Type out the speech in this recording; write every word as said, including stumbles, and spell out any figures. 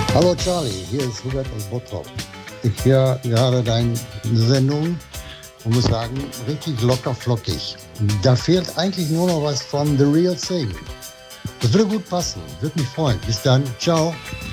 Hallo Charlie, hier ist Hubert aus Bottrop. Ich höre gerade deine Sendung und muss sagen, richtig locker flockig. Da fehlt eigentlich nur noch was von The Real Thing. Das würde gut passen, würde mich freuen. Bis dann, ciao.